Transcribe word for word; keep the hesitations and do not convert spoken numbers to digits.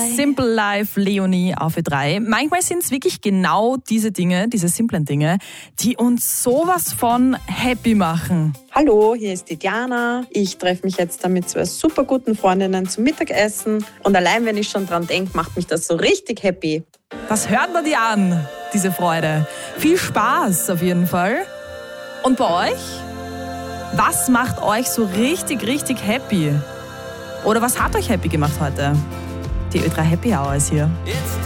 Simple Life, Leonie auf Ö drei. Manchmal sind es wirklich genau diese Dinge, diese simplen Dinge, die uns sowas von happy machen. Hallo, hier ist die Diana. Ich treffe mich jetzt da mit zwei super guten Freundinnen zum Mittagessen. Und allein, wenn ich schon dran denke, macht mich das so richtig happy. Das hört man dir an, diese Freude. Viel Spaß auf jeden Fall. Und bei euch? Was macht euch so richtig, richtig happy? Oder was hat euch happy gemacht heute? Die Ö drei Happy Hour ist hier.